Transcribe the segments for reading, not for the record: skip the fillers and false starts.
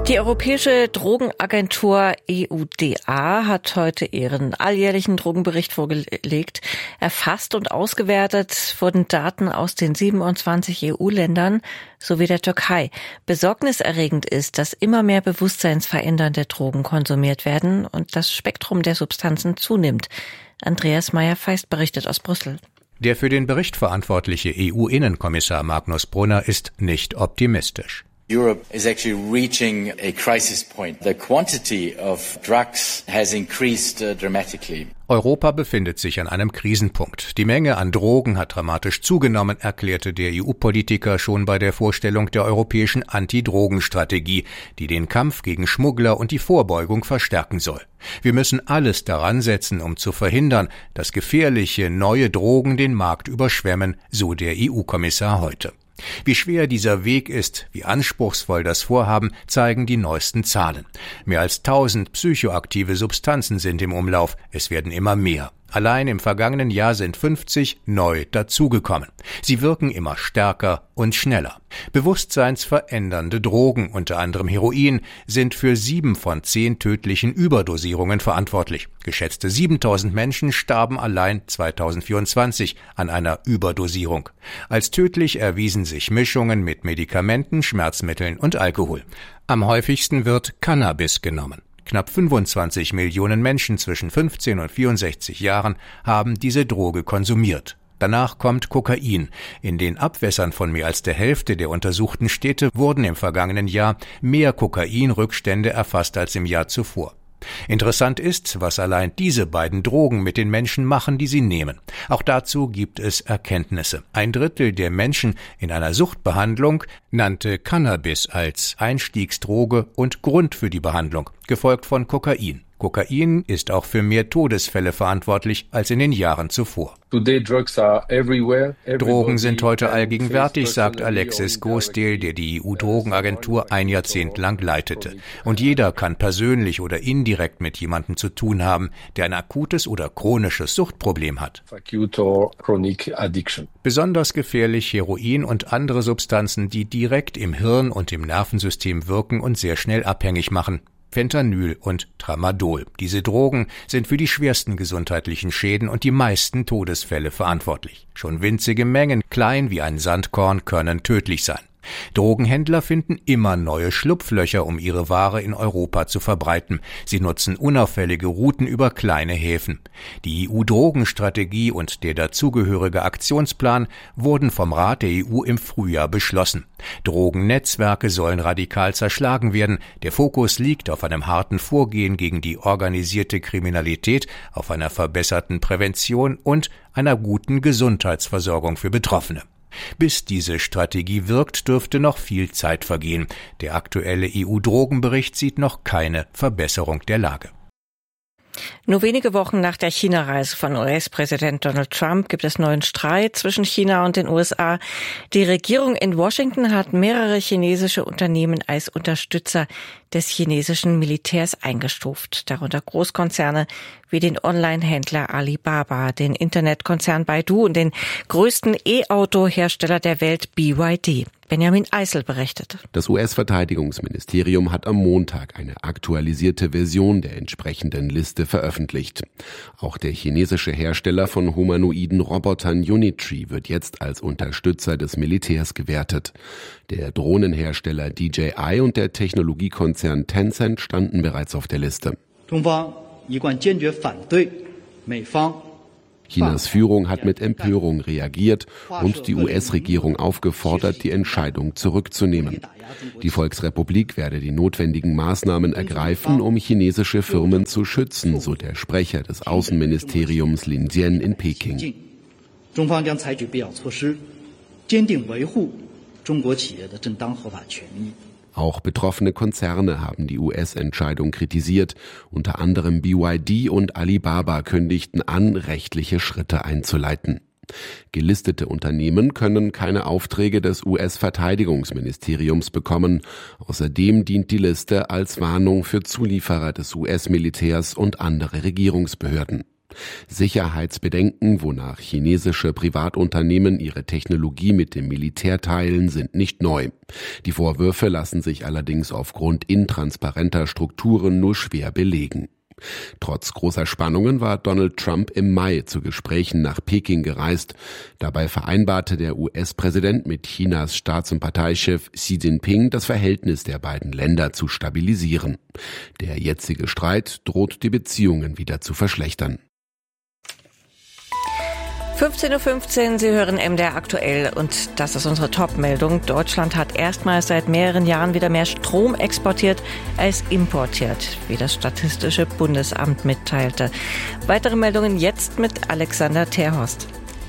Die Europäische Drogenagentur EUDA hat heute ihren alljährlichen Drogenbericht vorgelegt. Erfasst und ausgewertet wurden Daten aus den 27 EU-Ländern sowie der Türkei. Besorgniserregend ist, dass immer mehr bewusstseinsverändernde Drogen konsumiert werden und das Spektrum der Substanzen zunimmt. Andreas Meyer-Feist berichtet aus Brüssel. Der für den Bericht verantwortliche EU-Innenkommissar Magnus Brunner ist nicht optimistisch. Europe is actually reaching a crisis point. The quantity of drugs has increased dramatically. Europa befindet sich an einem Krisenpunkt. Die Menge an Drogen hat dramatisch zugenommen, erklärte der EU-Politiker schon bei der Vorstellung der europäischen Anti-Drogen-Strategie, die den Kampf gegen Schmuggler und die Vorbeugung verstärken soll. Wir müssen alles daran setzen, um zu verhindern, dass gefährliche neue Drogen den Markt überschwemmen, so der EU-Kommissar heute. Wie schwer dieser Weg ist, wie anspruchsvoll das Vorhaben, zeigen die neuesten Zahlen. Mehr als 1000 psychoaktive Substanzen sind im Umlauf. Es werden immer mehr. Allein im vergangenen Jahr sind 50 neu dazugekommen. Sie wirken immer stärker und schneller. Bewusstseinsverändernde Drogen, unter anderem Heroin, sind für 7 von 10 tödlichen Überdosierungen verantwortlich. Geschätzte 7000 Menschen starben allein 2024 an einer Überdosierung. Als tödlich erwiesen sich Mischungen mit Medikamenten, Schmerzmitteln und Alkohol. Am häufigsten wird Cannabis genommen. Knapp 25 Millionen Menschen zwischen 15 und 64 Jahren haben diese Droge konsumiert. Danach kommt Kokain. In den Abwässern von mehr als der Hälfte der untersuchten Städte wurden im vergangenen Jahr mehr Kokainrückstände erfasst als im Jahr zuvor. Interessant ist, was allein diese beiden Drogen mit den Menschen machen, die sie nehmen. Auch dazu gibt es Erkenntnisse. 1/3 der Menschen in einer Suchtbehandlung nannte Cannabis als Einstiegsdroge und Grund für die Behandlung, gefolgt von Kokain. Kokain ist auch für mehr Todesfälle verantwortlich als in den Jahren zuvor. Drogen sind heute allgegenwärtig, sagt Alexis Gosdale, der die EU-Drogenagentur ein Jahrzehnt lang leitete. Und jeder kann persönlich oder indirekt mit jemandem zu tun haben, der ein akutes oder chronisches Suchtproblem hat. Besonders gefährlich Heroin und andere Substanzen, die direkt im Hirn und im Nervensystem wirken und sehr schnell abhängig machen. Fentanyl und Tramadol. Diese Drogen sind für die schwersten gesundheitlichen Schäden und die meisten Todesfälle verantwortlich. Schon winzige Mengen, klein wie ein Sandkorn, können tödlich sein. Drogenhändler finden immer neue Schlupflöcher, um ihre Ware in Europa zu verbreiten. Sie nutzen unauffällige Routen über kleine Häfen. Die EU-Drogenstrategie und der dazugehörige Aktionsplan wurden vom Rat der EU im Frühjahr beschlossen. Drogennetzwerke sollen radikal zerschlagen werden. Der Fokus liegt auf einem harten Vorgehen gegen die organisierte Kriminalität, auf einer verbesserten Prävention und einer guten Gesundheitsversorgung für Betroffene. Bis diese Strategie wirkt, dürfte noch viel Zeit vergehen. Der aktuelle EU-Drogenbericht sieht noch keine Verbesserung der Lage. Nur wenige Wochen nach der China-Reise von US-Präsident Donald Trump gibt es neuen Streit zwischen China und den USA. Die Regierung in Washington hat mehrere chinesische Unternehmen als Unterstützer des chinesischen Militärs eingestuft, darunter Großkonzerne wie den Online-Händler Alibaba, den Internetkonzern Baidu und den größten E-Auto-Hersteller der Welt BYD. Benjamin Eisel berichtet. Das US-Verteidigungsministerium hat am Montag eine aktualisierte Version der entsprechenden Liste veröffentlicht. Auch der chinesische Hersteller von humanoiden Robotern Unitree wird jetzt als Unterstützer des Militärs gewertet. Der Drohnenhersteller DJI und der Technologiekonzern Tencent standen bereits auf der Liste. Chinas Führung hat mit Empörung reagiert und die US-Regierung aufgefordert, die Entscheidung zurückzunehmen. Die Volksrepublik werde die notwendigen Maßnahmen ergreifen, um chinesische Firmen zu schützen, so der Sprecher des Außenministeriums Lin Jian in Peking. Auch betroffene Konzerne haben die US-Entscheidung kritisiert. Unter anderem BYD und Alibaba kündigten an, rechtliche Schritte einzuleiten. Gelistete Unternehmen können keine Aufträge des US-Verteidigungsministeriums bekommen. Außerdem dient die Liste als Warnung für Zulieferer des US-Militärs und andere Regierungsbehörden. Sicherheitsbedenken, wonach chinesische Privatunternehmen ihre Technologie mit dem Militär teilen, sind nicht neu. Die Vorwürfe lassen sich allerdings aufgrund intransparenter Strukturen nur schwer belegen. Trotz großer Spannungen war Donald Trump im Mai zu Gesprächen nach Peking gereist. Dabei vereinbarte der US-Präsident mit Chinas Staats- und Parteichef Xi Jinping, das Verhältnis der beiden Länder zu stabilisieren. Der jetzige Streit droht die Beziehungen wieder zu verschlechtern. 15:15 Uhr, Sie hören MDR aktuell und das ist unsere Top-Meldung. Deutschland hat erstmals seit mehreren Jahren wieder mehr Strom exportiert als importiert, wie das Statistische Bundesamt mitteilte. Weitere Meldungen jetzt mit Alexander Terhorst.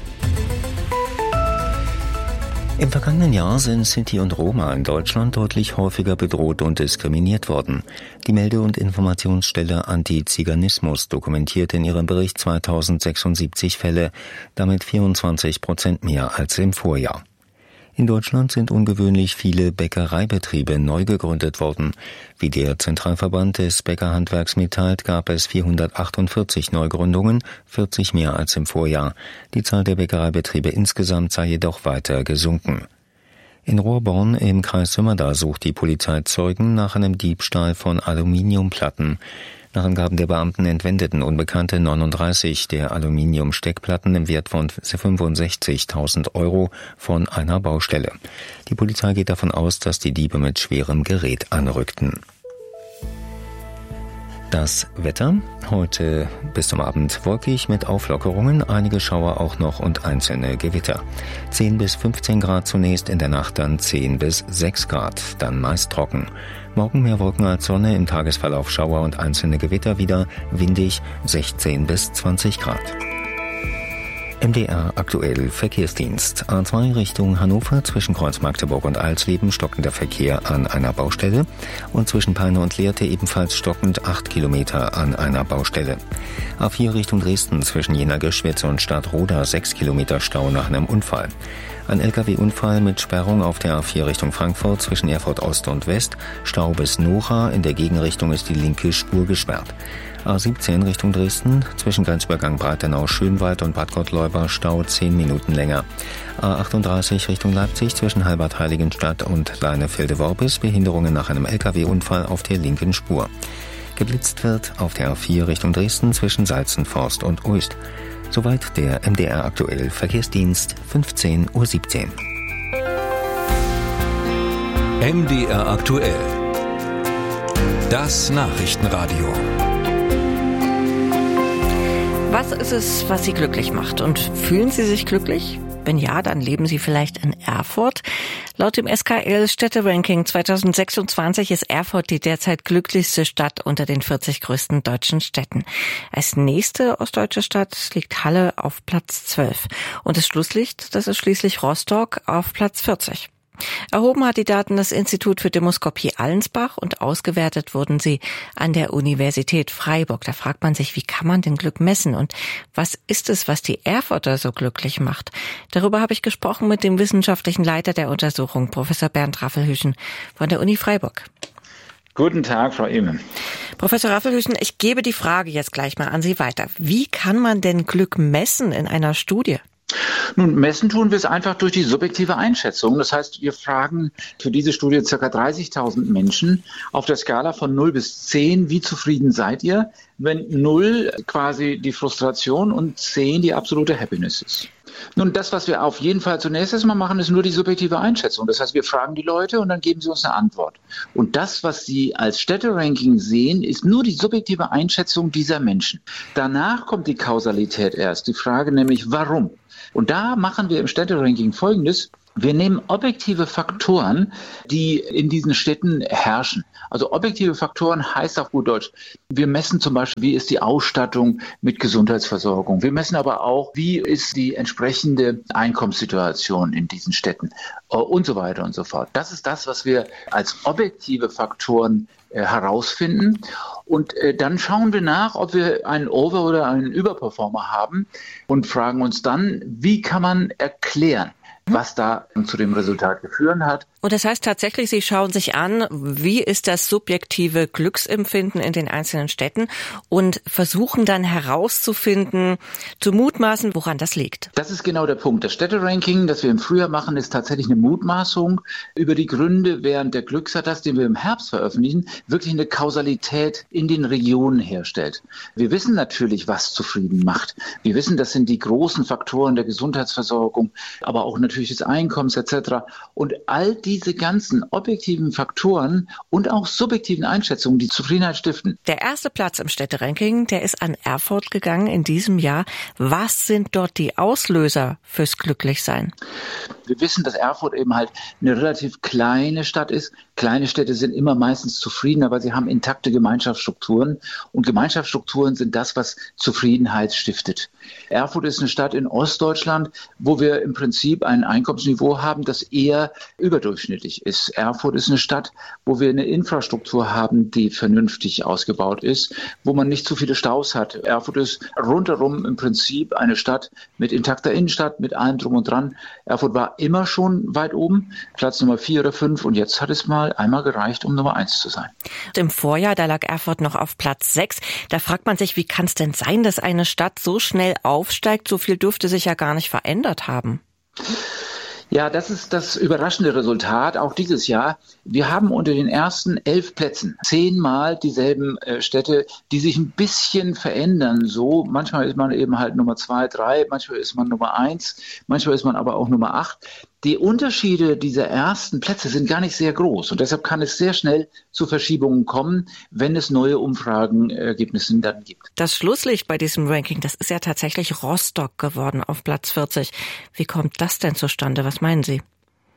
Im vergangenen Jahr sind Sinti und Roma in Deutschland deutlich häufiger bedroht und diskriminiert worden. Die Melde- und Informationsstelle Antiziganismus dokumentierte in ihrem Bericht 2076 Fälle, damit 24% mehr als im Vorjahr. In Deutschland sind ungewöhnlich viele Bäckereibetriebe neu gegründet worden. Wie der Zentralverband des Bäckerhandwerks mitteilt, gab es 448 Neugründungen, 40 mehr als im Vorjahr. Die Zahl der Bäckereibetriebe insgesamt sei jedoch weiter gesunken. In Rohrborn im Kreis Sömmerda sucht die Polizei Zeugen nach einem Diebstahl von Aluminiumplatten. Nach Angaben der Beamten entwendeten Unbekannte 39 der Aluminiumsteckplatten im Wert von 65.000 € von einer Baustelle. Die Polizei geht davon aus, dass die Diebe mit schwerem Gerät anrückten. Das Wetter: Heute bis zum Abend wolkig mit Auflockerungen, einige Schauer auch noch und einzelne Gewitter. 10 bis 15 Grad zunächst, in der Nacht dann 10 bis 6 Grad, dann meist trocken. Morgen mehr Wolken als Sonne, im Tagesverlauf Schauer und einzelne Gewitter wieder, windig 16 bis 20 Grad. MDR aktuell Verkehrsdienst. A2 Richtung Hannover zwischen Kreuz Magdeburg und Alsleben stockender Verkehr an einer Baustelle und zwischen Peine und Lehrte ebenfalls stockend 8 Kilometer an einer Baustelle. A4 Richtung Dresden zwischen Jena-Girschwitz und Stadtroda 6 Kilometer Stau nach einem Unfall. Ein LKW-Unfall mit Sperrung auf der A4 Richtung Frankfurt zwischen Erfurt Ost und West, Stau bis Nora, in der Gegenrichtung ist die linke Spur gesperrt. A17 Richtung Dresden, zwischen Grenzübergang Breitenau-Schönwald und Bad Gottleuba Stau 10 Minuten länger. A38 Richtung Leipzig, zwischen Halbert-Heiligenstadt und Leinefelde-Worbis, Behinderungen nach einem LKW-Unfall auf der linken Spur. Geblitzt wird auf der A4 Richtung Dresden zwischen Salzenforst und Uist. Soweit der MDR aktuell Verkehrsdienst, 15:17 Uhr. MDR aktuell. Das Nachrichtenradio. Was ist es, was Sie glücklich macht? Und fühlen Sie sich glücklich? Wenn ja, dann leben Sie vielleicht in Erfurt. Laut dem SKL Städteranking 2026 ist Erfurt die derzeit glücklichste Stadt unter den 40 größten deutschen Städten. Als nächste ostdeutsche Stadt liegt Halle auf Platz 12. Und das Schlusslicht, das ist schließlich Rostock auf Platz 40. Erhoben hat die Daten das Institut für Demoskopie Allensbach und ausgewertet wurden sie an der Universität Freiburg. Da fragt man sich, wie kann man denn Glück messen und was ist es, was die Erfurter so glücklich macht? Darüber habe ich gesprochen mit dem wissenschaftlichen Leiter der Untersuchung, Professor Bernd Raffelhüschen von der Uni Freiburg. Guten Tag, Frau Ehmann. Professor Raffelhüschen, ich gebe die Frage jetzt gleich mal an Sie weiter. Wie kann man denn Glück messen in einer Studie? Nun, messen tun wir es einfach durch die subjektive Einschätzung. Das heißt, wir fragen für diese Studie ca. 30.000 Menschen auf der Skala von 0 bis 10, wie zufrieden seid ihr, wenn 0 quasi die Frustration und 10 die absolute Happiness ist. Nun, das, was wir auf jeden Fall zunächst erstmal machen, ist nur die subjektive Einschätzung. Das heißt, wir fragen die Leute und dann geben sie uns eine Antwort. Und das, was sie als Städteranking sehen, ist nur die subjektive Einschätzung dieser Menschen. Danach kommt die Kausalität erst, die Frage nämlich, warum? Und da machen wir im Städteranking Folgendes. Wir nehmen objektive Faktoren, die in diesen Städten herrschen. Also objektive Faktoren heißt auf gut Deutsch, wir messen zum Beispiel, wie ist die Ausstattung mit Gesundheitsversorgung. Wir messen aber auch, wie ist die entsprechende Einkommenssituation in diesen Städten und so weiter und so fort. Das ist das, was wir als objektive Faktoren herausfinden. Und dann schauen wir nach, ob wir einen Over- oder einen Überperformer haben und fragen uns dann, wie kann man erklären, was da zu dem Resultat geführt hat. Und das heißt tatsächlich, Sie schauen sich an, wie ist das subjektive Glücksempfinden in den einzelnen Städten und versuchen dann herauszufinden, zu mutmaßen, woran das liegt. Das ist genau der Punkt. Das Städteranking, das wir im Frühjahr machen, ist tatsächlich eine Mutmaßung über die Gründe, während der Glücksatlas, den wir im Herbst veröffentlichen, wirklich eine Kausalität in den Regionen herstellt. Wir wissen natürlich, was zufrieden macht. Wir wissen, das sind die großen Faktoren der Gesundheitsversorgung, aber auch natürlich des Einkommens etc. Und all diese ganzen objektiven Faktoren und auch subjektiven Einschätzungen, die Zufriedenheit stiften. Der erste Platz im Städteranking, der ist an Erfurt gegangen in diesem Jahr. Was sind dort die Auslöser fürs Glücklichsein? Wir wissen, dass Erfurt eben halt eine relativ kleine Stadt ist. Kleine Städte sind immer meistens zufriedener, weil sie haben intakte Gemeinschaftsstrukturen. Und Gemeinschaftsstrukturen sind das, was Zufriedenheit stiftet. Erfurt ist eine Stadt in Ostdeutschland, wo wir im Prinzip ein Einkommensniveau haben, das eher überdurchschnittlich ist. Erfurt ist eine Stadt, wo wir eine Infrastruktur haben, die vernünftig ausgebaut ist, wo man nicht zu viele Staus hat. Erfurt ist rundherum im Prinzip eine Stadt mit intakter Innenstadt, mit allem drum und dran. Erfurt war immer schon weit oben, Platz Nummer 4 oder 5 und jetzt hat es mal einmal gereicht, um Nummer 1 zu sein. Im Vorjahr, da lag Erfurt noch auf Platz 6. Da fragt man sich, wie kann es denn sein, dass eine Stadt so schnell aufsteigt? So viel dürfte sich ja gar nicht verändert haben. Ja, das ist das überraschende Resultat, auch dieses Jahr. Wir haben unter den ersten 11 Plätzen 10-mal dieselben Städte, die sich ein bisschen verändern. So, manchmal ist man eben halt Nummer 2, 3, manchmal ist man Nummer 1, manchmal ist man aber auch Nummer 8. Die Unterschiede dieser ersten Plätze sind gar nicht sehr groß und deshalb kann es sehr schnell zu Verschiebungen kommen, wenn es neue Umfragenergebnisse dann gibt. Das Schlusslicht bei diesem Ranking, das ist ja tatsächlich Rostock geworden auf Platz 40. Wie kommt das denn zustande? Was meinen Sie?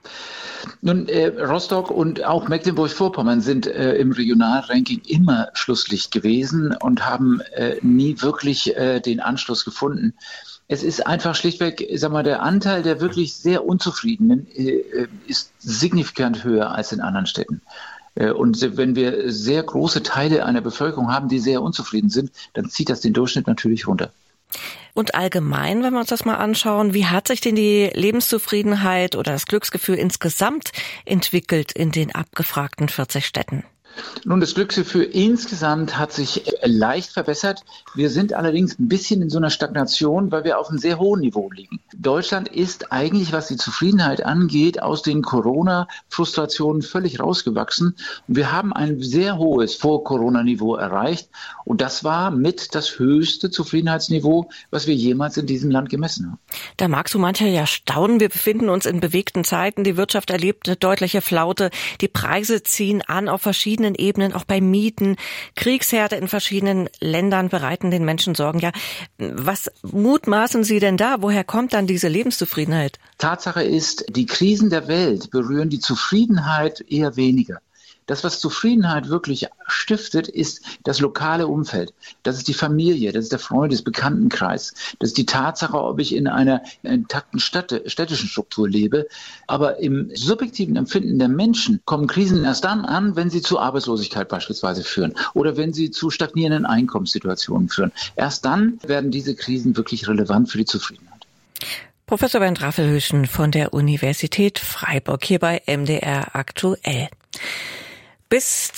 Nun, Rostock und auch Mecklenburg-Vorpommern sind im Regionalranking immer Schlusslicht gewesen und haben nie wirklich den Anschluss gefunden. Es ist einfach schlichtweg, der Anteil der wirklich sehr Unzufriedenen ist signifikant höher als in anderen Städten. Und wenn wir sehr große Teile einer Bevölkerung haben, die sehr unzufrieden sind, dann zieht das den Durchschnitt natürlich runter. Und allgemein, wenn wir uns das mal anschauen, wie hat sich denn die Lebenszufriedenheit oder das Glücksgefühl insgesamt entwickelt in den abgefragten 40 Städten? Nun, das Glücksgefühl insgesamt hat sich leicht verbessert. Wir sind allerdings ein bisschen in so einer Stagnation, weil wir auf einem sehr hohen Niveau liegen. Deutschland ist eigentlich, was die Zufriedenheit angeht, aus den Corona-Frustrationen völlig rausgewachsen. Und wir haben ein sehr hohes Vor-Corona-Niveau erreicht. Und das war mit das höchste Zufriedenheitsniveau, was wir jemals in diesem Land gemessen haben. Da mag so mancher ja staunen. Wir befinden uns in bewegten Zeiten. Die Wirtschaft erlebt eine deutliche Flaute. Die Preise ziehen an auf verschiedenen Ebenen, auch bei Mieten. Kriegsherde in verschiedenen Ländern bereiten den Menschen Sorgen. Ja, was mutmaßen Sie denn da? Woher kommt dann diese Lebenszufriedenheit? Tatsache ist, die Krisen der Welt berühren die Zufriedenheit eher weniger. Das, was Zufriedenheit wirklich stiftet, ist das lokale Umfeld. Das ist die Familie, das ist der Freundes-, Bekanntenkreis. Das ist die Tatsache, ob ich in einer intakten städtischen Struktur lebe. Aber im subjektiven Empfinden der Menschen kommen Krisen erst dann an, wenn sie zu Arbeitslosigkeit beispielsweise führen oder wenn sie zu stagnierenden Einkommenssituationen führen. Erst dann werden diese Krisen wirklich relevant für die Zufriedenheit. Professor Bernd Raffelhüschen von der Universität Freiburg hier bei MDR aktuell. Bis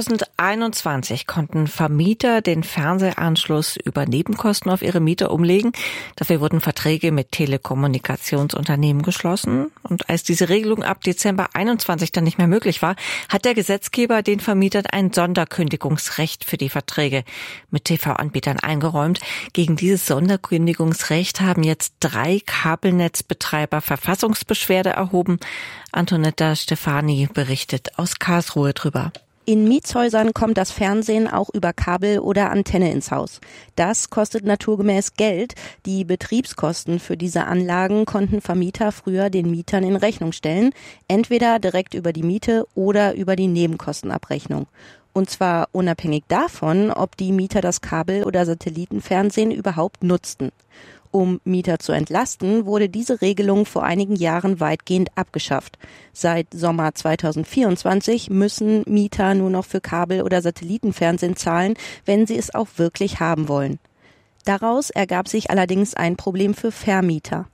2021 konnten Vermieter den Fernsehanschluss über Nebenkosten auf ihre Mieter umlegen. Dafür wurden Verträge mit Telekommunikationsunternehmen geschlossen. Und als diese Regelung ab Dezember 21 dann nicht mehr möglich war, hat der Gesetzgeber den Vermietern ein Sonderkündigungsrecht für die Verträge mit TV-Anbietern eingeräumt. Gegen dieses Sonderkündigungsrecht haben jetzt 3 Kabelnetzbetreiber Verfassungsbeschwerde erhoben. Antonetta Stefani berichtet aus Karlsruhe drüber. In Mietshäusern kommt das Fernsehen auch über Kabel oder Antenne ins Haus. Das kostet naturgemäß Geld. Die Betriebskosten für diese Anlagen konnten Vermieter früher den Mietern in Rechnung stellen, entweder direkt über die Miete oder über die Nebenkostenabrechnung. Und zwar unabhängig davon, ob die Mieter das Kabel- oder Satellitenfernsehen überhaupt nutzten. Um Mieter zu entlasten, wurde diese Regelung vor einigen Jahren weitgehend abgeschafft. Seit Sommer 2024 müssen Mieter nur noch für Kabel- oder Satellitenfernsehen zahlen, wenn sie es auch wirklich haben wollen. Daraus ergab sich allerdings ein Problem für Vermieter.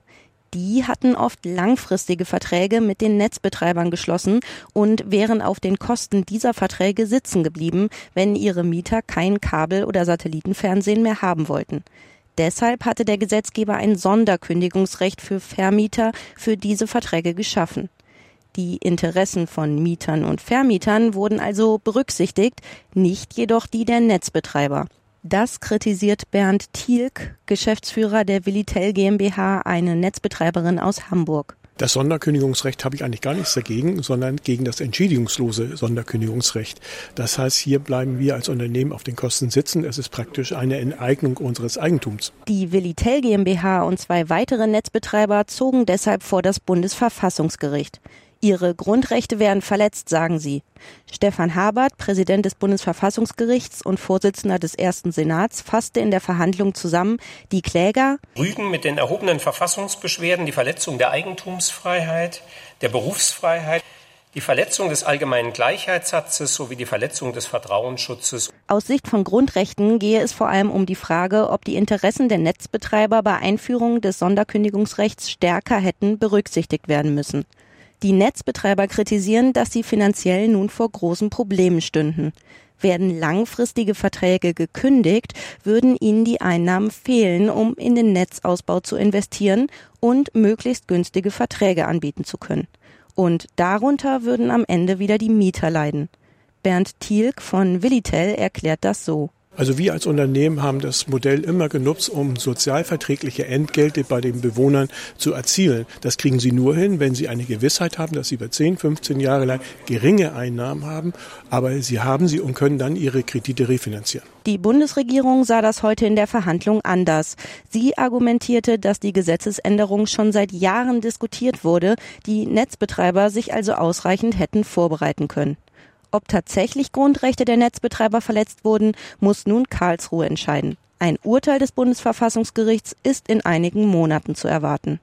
Die hatten oft langfristige Verträge mit den Netzbetreibern geschlossen und wären auf den Kosten dieser Verträge sitzen geblieben, wenn ihre Mieter kein Kabel- oder Satellitenfernsehen mehr haben wollten. Deshalb hatte der Gesetzgeber ein Sonderkündigungsrecht für Vermieter für diese Verträge geschaffen. Die Interessen von Mietern und Vermietern wurden also berücksichtigt, nicht jedoch die der Netzbetreiber. Das kritisiert Bernd Thielk, Geschäftsführer der Willitel GmbH, eine Netzbetreiberin aus Hamburg. Das Sonderkündigungsrecht habe ich eigentlich gar nichts dagegen, sondern gegen das entschädigungslose Sonderkündigungsrecht. Das heißt, hier bleiben wir als Unternehmen auf den Kosten sitzen. Es ist praktisch eine Enteignung unseres Eigentums. Die Willitel GmbH und 2 weitere Netzbetreiber zogen deshalb vor das Bundesverfassungsgericht. Ihre Grundrechte werden verletzt, sagen sie. Stefan Habert, Präsident des Bundesverfassungsgerichts und Vorsitzender des Ersten Senats, fasste in der Verhandlung zusammen, die Kläger rügen mit den erhobenen Verfassungsbeschwerden die Verletzung der Eigentumsfreiheit, der Berufsfreiheit, die Verletzung des allgemeinen Gleichheitssatzes sowie die Verletzung des Vertrauensschutzes. Aus Sicht von Grundrechten gehe es vor allem um die Frage, ob die Interessen der Netzbetreiber bei Einführung des Sonderkündigungsrechts stärker hätten berücksichtigt werden müssen. Die Netzbetreiber kritisieren, dass sie finanziell nun vor großen Problemen stünden. Werden langfristige Verträge gekündigt, würden ihnen die Einnahmen fehlen, um in den Netzausbau zu investieren und möglichst günstige Verträge anbieten zu können. Und darunter würden am Ende wieder die Mieter leiden. Bernd Thielk von Willitel erklärt das so. Also wir als Unternehmen haben das Modell immer genutzt, um sozialverträgliche Entgelte bei den Bewohnern zu erzielen. Das kriegen sie nur hin, wenn sie eine Gewissheit haben, dass sie über 10, 15 Jahre lang geringe Einnahmen haben, aber sie haben sie und können dann ihre Kredite refinanzieren. Die Bundesregierung sah das heute in der Verhandlung anders. Sie argumentierte, dass die Gesetzesänderung schon seit Jahren diskutiert wurde, die Netzbetreiber sich also ausreichend hätten vorbereiten können. Ob tatsächlich Grundrechte der Netzbetreiber verletzt wurden, muss nun Karlsruhe entscheiden. Ein Urteil des Bundesverfassungsgerichts ist in einigen Monaten zu erwarten.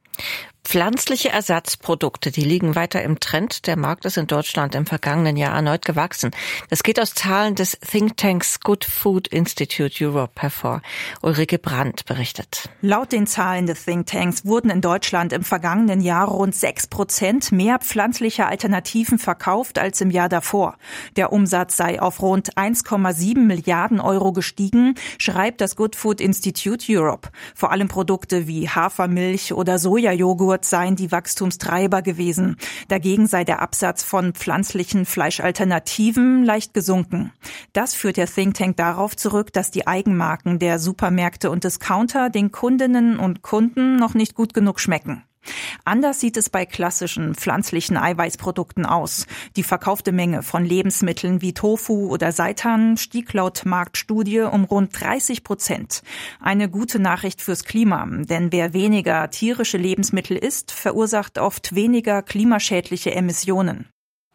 Pflanzliche Ersatzprodukte, die liegen weiter im Trend. Der Markt ist in Deutschland im vergangenen Jahr erneut gewachsen. Das geht aus Zahlen des Thinktanks Good Food Institute Europe hervor. Ulrike Brandt berichtet. Laut den Zahlen des Thinktanks wurden in Deutschland im vergangenen Jahr rund 6% mehr pflanzliche Alternativen verkauft als im Jahr davor. Der Umsatz sei auf rund 1,7 Milliarden Euro gestiegen, schreibt das Good Food Institute Europe. Vor allem Produkte wie Hafermilch oder Sojajoghurt seien die Wachstumstreiber gewesen. Dagegen sei der Absatz von pflanzlichen Fleischalternativen leicht gesunken. Das führt der Think Tank darauf zurück, dass die Eigenmarken der Supermärkte und Discounter den Kundinnen und Kunden noch nicht gut genug schmecken. Anders sieht es bei klassischen pflanzlichen Eiweißprodukten aus. Die verkaufte Menge von Lebensmitteln wie Tofu oder Seitan stieg laut Marktstudie um rund 30%. Eine gute Nachricht fürs Klima, denn wer weniger tierische Lebensmittel isst, verursacht oft weniger klimaschädliche Emissionen.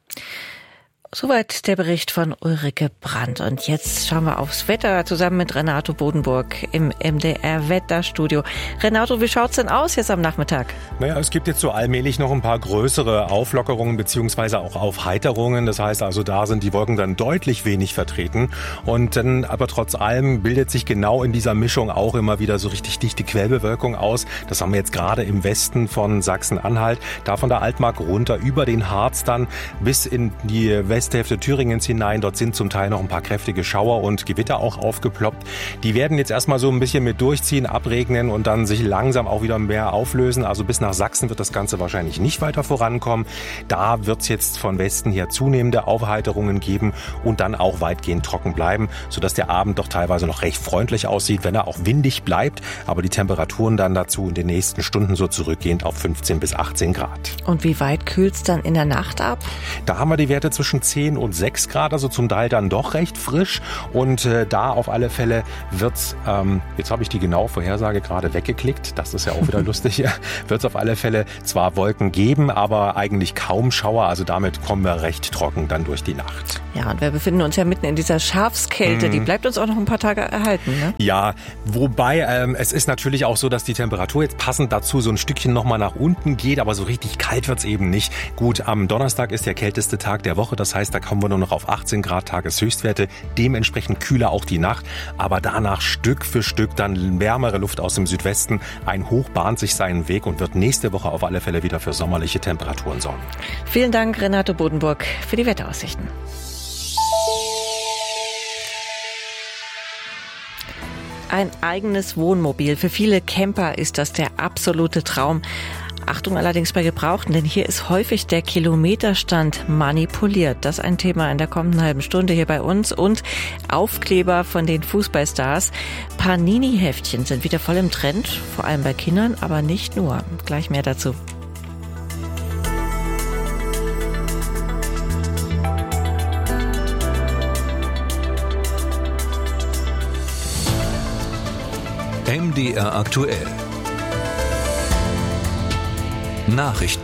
Soweit der Bericht von Ulrike Brandt. Und jetzt schauen wir aufs Wetter zusammen mit Renato Bodenburg im MDR-Wetterstudio. Renato, wie schaut's denn aus jetzt am Nachmittag? Naja, es gibt jetzt so allmählich noch ein paar größere Auflockerungen beziehungsweise auch Aufheiterungen. Das heißt also, da sind die Wolken dann deutlich wenig vertreten. Und dann aber trotz allem bildet sich genau in dieser Mischung auch immer wieder so richtig dichte Quellbewölkung aus. Das haben wir jetzt gerade im Westen von Sachsen-Anhalt. Da von der Altmark runter über den Harz dann bis in die Westhälfte Thüringens hinein. Dort sind zum Teil noch ein paar kräftige Schauer und Gewitter auch aufgeploppt. Die werden jetzt erstmal so ein bisschen mit durchziehen, abregnen und dann sich langsam auch wieder mehr auflösen. Also bis nach Sachsen wird das Ganze wahrscheinlich nicht weiter vorankommen. Da wird es jetzt von Westen her zunehmende Aufheiterungen geben und dann auch weitgehend trocken bleiben, sodass der Abend doch teilweise noch recht freundlich aussieht, wenn er auch windig bleibt. Aber die Temperaturen dann dazu in den nächsten Stunden so zurückgehend auf 15 bis 18 Grad. Und wie weit kühlt es dann in der Nacht ab? Da haben wir die Werte zwischen 10 und 6 Grad, also zum Teil dann doch recht frisch. Und da auf alle Fälle wird's, jetzt habe ich die genaue Vorhersage gerade weggeklickt, das ist ja auch wieder lustig, wird es auf alle Fälle zwar Wolken geben, aber eigentlich kaum Schauer, also damit kommen wir recht trocken dann durch die Nacht. Ja, und wir befinden uns ja mitten in dieser Schafskälte, die bleibt uns auch noch ein paar Tage erhalten, ne? Ja, wobei es ist natürlich auch so, dass die Temperatur jetzt passend dazu so ein Stückchen nochmal nach unten geht, aber so richtig kalt wird's eben nicht. Gut, am Donnerstag ist der kälteste Tag der Woche, das heißt, heißt, da kommen wir nur noch auf 18 Grad Tageshöchstwerte, dementsprechend kühler auch die Nacht, aber danach Stück für Stück dann wärmere Luft aus dem Südwesten. Ein Hoch bahnt sich seinen Weg und wird nächste Woche auf alle Fälle wieder für sommerliche Temperaturen sorgen. Vielen Dank, Renato Bodenburg, für die Wetteraussichten. Ein eigenes Wohnmobil. Für viele Camper ist das der absolute Traum. Achtung allerdings bei Gebrauchten, denn hier ist häufig der Kilometerstand manipuliert. Das ist ein Thema in der kommenden halben Stunde hier bei uns. Und Aufkleber von den Fußballstars. Panini-Heftchen sind wieder voll im Trend, vor allem bei Kindern, aber nicht nur. Gleich mehr dazu. MDR aktuell. Nachrichten.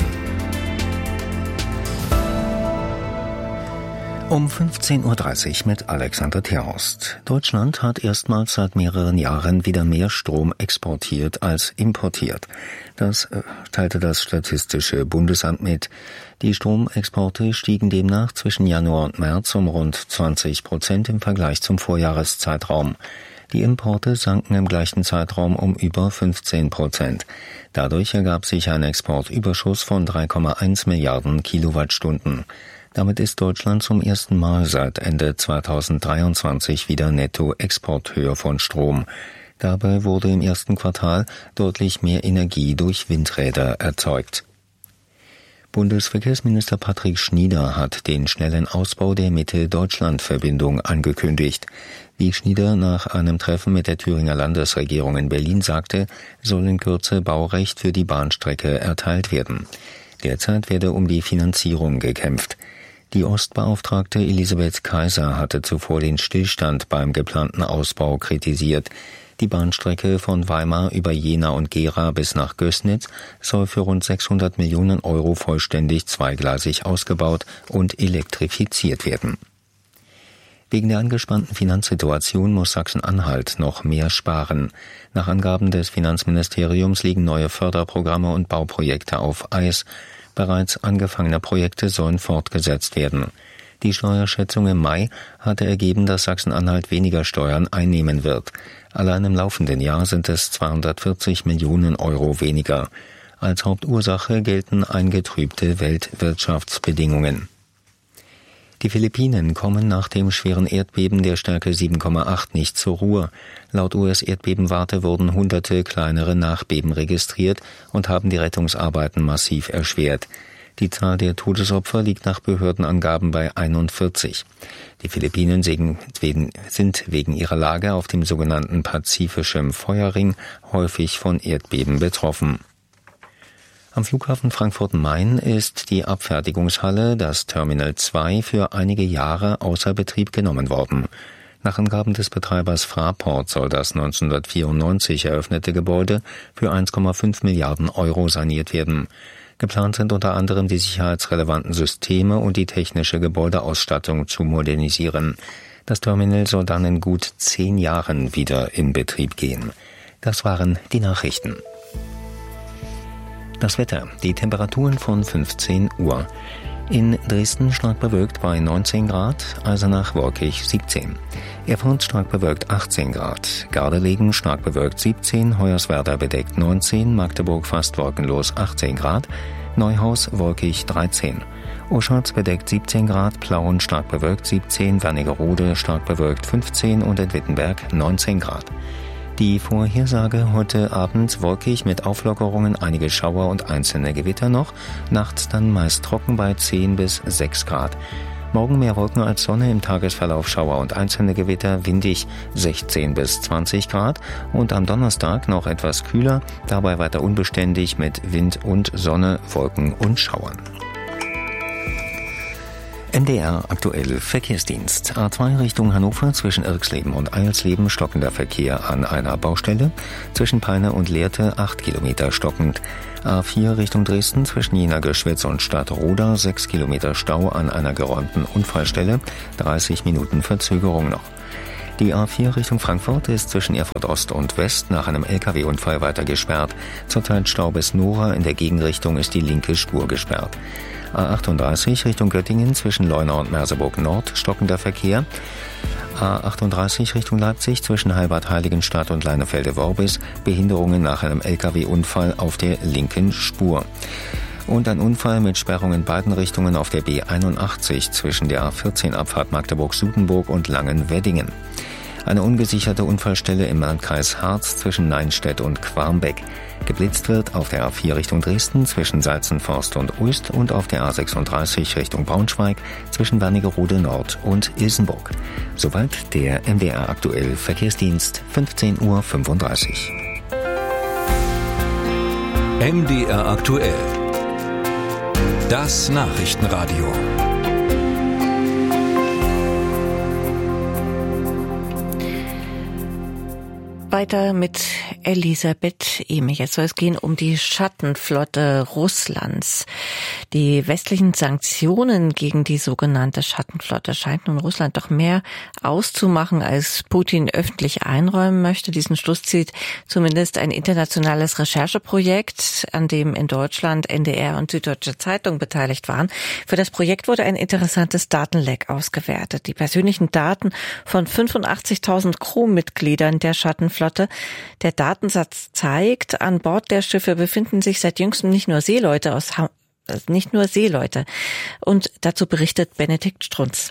Um 15.30 Uhr mit Alexander Terhorst. Deutschland hat erstmals seit mehreren Jahren wieder mehr Strom exportiert als importiert. Das teilte das Statistische Bundesamt mit. Die Stromexporte stiegen demnach zwischen Januar und März um rund 20% im Vergleich zum Vorjahreszeitraum. Die Importe sanken im gleichen Zeitraum um über 15%. Dadurch ergab sich ein Exportüberschuss von 3,1 Milliarden Kilowattstunden. Damit ist Deutschland zum ersten Mal seit Ende 2023 wieder Nettoexporteur von Strom. Dabei wurde im ersten Quartal deutlich mehr Energie durch Windräder erzeugt. Bundesverkehrsminister Patrick Schnieder hat den schnellen Ausbau der Mitte-Deutschland-Verbindung angekündigt. Wie Schnieder nach einem Treffen mit der Thüringer Landesregierung in Berlin sagte, soll in Kürze Baurecht für die Bahnstrecke erteilt werden. Derzeit werde um die Finanzierung gekämpft. Die Ostbeauftragte Elisabeth Kaiser hatte zuvor den Stillstand beim geplanten Ausbau kritisiert. Die Bahnstrecke von Weimar über Jena und Gera bis nach Gößnitz soll für rund 600 Millionen Euro vollständig zweigleisig ausgebaut und elektrifiziert werden. Wegen der angespannten Finanzsituation muss Sachsen-Anhalt noch mehr sparen. Nach Angaben des Finanzministeriums liegen neue Förderprogramme und Bauprojekte auf Eis. Bereits angefangene Projekte sollen fortgesetzt werden. Die Steuerschätzung im Mai hatte ergeben, dass Sachsen-Anhalt weniger Steuern einnehmen wird. Allein im laufenden Jahr sind es 240 Millionen Euro weniger. Als Hauptursache gelten eingetrübte Weltwirtschaftsbedingungen. Die Philippinen kommen nach dem schweren Erdbeben der Stärke 7,8 nicht zur Ruhe. Laut US-Erdbebenwarte wurden hunderte kleinere Nachbeben registriert und haben die Rettungsarbeiten massiv erschwert. Die Zahl der Todesopfer liegt nach Behördenangaben bei 41. Die Philippinen sind wegen ihrer Lage auf dem sogenannten Pazifischen Feuerring häufig von Erdbeben betroffen. Am Flughafen Frankfurt-Main ist die Abfertigungshalle, das Terminal 2, für einige Jahre außer Betrieb genommen worden. Nach Angaben des Betreibers Fraport soll das 1994 eröffnete Gebäude für 1,5 Milliarden Euro saniert werden. Geplant sind unter anderem die sicherheitsrelevanten Systeme und die technische Gebäudeausstattung zu modernisieren. Das Terminal soll dann in gut 10 Jahren wieder in Betrieb gehen. Das waren die Nachrichten. Das Wetter, die Temperaturen von 15 Uhr. In Dresden stark bewölkt bei 19 Grad, Eisenach wolkig 17. Erfurt stark bewölkt 18 Grad, Gardelegen stark bewölkt 17, Hoyerswerda bedeckt 19, Magdeburg fast wolkenlos 18 Grad, Neuhaus wolkig 13. Oschatz bedeckt 17 Grad, Plauen stark bewölkt 17, Wernigerode stark bewölkt 15 und in Wittenberg 19 Grad. Die Vorhersage heute Abend wolkig mit Auflockerungen, einige Schauer und einzelne Gewitter noch, nachts dann meist trocken bei 10 bis 6 Grad. Morgen mehr Wolken als Sonne, im Tagesverlauf Schauer und einzelne Gewitter, windig 16 bis 20 Grad und am Donnerstag noch etwas kühler, dabei weiter unbeständig mit Wind und Sonne, Wolken und Schauern. MDR aktuell Verkehrsdienst. A2 Richtung Hannover zwischen Irxleben und Eilsleben stockender Verkehr an einer Baustelle. Zwischen Peine und Lehrte 8 Kilometer stockend. A4 Richtung Dresden zwischen Jena-Geschwitz und Stadtroda 6 Kilometer Stau an einer geräumten Unfallstelle. 30 Minuten Verzögerung noch. Die A4 Richtung Frankfurt ist zwischen Erfurt Ost und West nach einem LKW-Unfall weiter gesperrt. Zurzeit Stau bis Nora, in der Gegenrichtung ist die linke Spur gesperrt. A38 Richtung Göttingen zwischen Leuna und Merseburg Nord stockender Verkehr. A38 Richtung Leipzig zwischen Heilbad-Heiligenstadt und Leinefelde-Worbis Behinderungen nach einem Lkw-Unfall auf der linken Spur. Und ein Unfall mit Sperrung in beiden Richtungen auf der B81 zwischen der A14-Abfahrt Magdeburg-Sudenburg und Langenweddingen. Eine ungesicherte Unfallstelle im Landkreis Harz zwischen Neinstedt und Quarmbeck. Geblitzt wird auf der A4 Richtung Dresden zwischen Salzenforst und Ust und auf der A36 Richtung Braunschweig zwischen Wernigerode Nord und Ilsenburg. Soweit der MDR aktuell Verkehrsdienst, 15:35 Uhr. MDR aktuell. Das Nachrichtenradio. Weiter mit Elisabeth Ehme. Jetzt soll es gehen um die Schattenflotte Russlands. Die westlichen Sanktionen gegen die sogenannte Schattenflotte scheint nun Russland doch mehr auszumachen, als Putin öffentlich einräumen möchte. Diesen Schluss zieht zumindest ein internationales Rechercheprojekt, an dem in Deutschland NDR und Süddeutsche Zeitung beteiligt waren. Für das Projekt wurde ein interessantes Datenleck ausgewertet. Die persönlichen Daten von 85.000 Crewmitgliedern der Schattenflotte. Der Datensatz zeigt, an Bord der Schiffe befinden sich seit jüngstem nicht nur Seeleute. Und dazu berichtet Benedikt Strunz.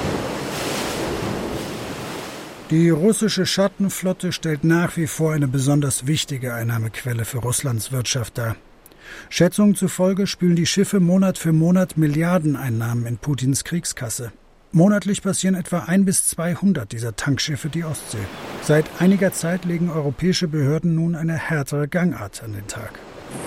Die russische Schattenflotte stellt nach wie vor eine besonders wichtige Einnahmequelle für Russlands Wirtschaft dar. Schätzungen zufolge spülen die Schiffe Monat für Monat Milliardeneinnahmen in Putins Kriegskasse. Monatlich passieren etwa 1 bis 200 dieser Tankschiffe die Ostsee. Seit einiger Zeit legen europäische Behörden nun eine härtere Gangart an den Tag.